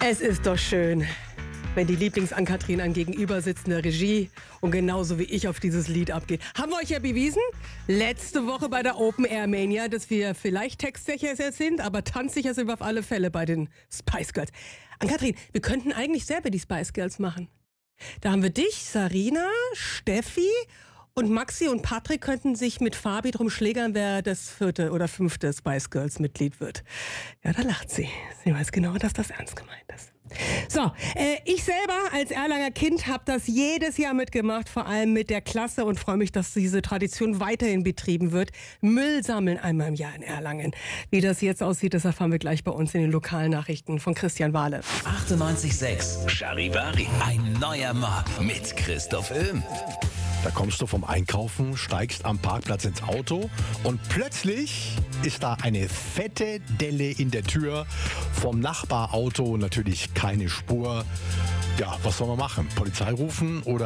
Es ist doch schön, wenn die Lieblings-Ann-Kathrin an gegenüber sitzender Regie und genauso wie ich auf dieses Lied abgeht. Haben wir euch ja bewiesen, letzte Woche bei der Open Air Mania, dass wir vielleicht textsicher sind, aber tanzsicher sind wir auf alle Fälle bei den Spice Girls. Ann-Kathrin, wir könnten eigentlich selber die Spice Girls machen. Da haben wir dich, Sarina, Steffi und Maxi und Patrick könnten sich mit Fabi drum schlägern, wer das 4. oder 5. Spice Girls Mitglied wird. Ja, da lacht sie. Sie weiß genau, dass das ernst gemeint ist. So, ich selber als Erlanger Kind habe das jedes Jahr mitgemacht, vor allem mit der Klasse, und freue mich, dass diese Tradition weiterhin betrieben wird. Müll sammeln einmal im Jahr in Erlangen. Wie das jetzt aussieht, das erfahren wir gleich bei uns in den Lokalnachrichten von Christian Wahle. 98.6 Charivari. Ein neuer Mob mit Christoph Öhm. Da kommst du vom Einkaufen, steigst am Parkplatz ins Auto und plötzlich ist da eine fette Delle in der Tür, vom Nachbarauto natürlich keine Spur. Ja, was soll man machen? Polizei rufen oder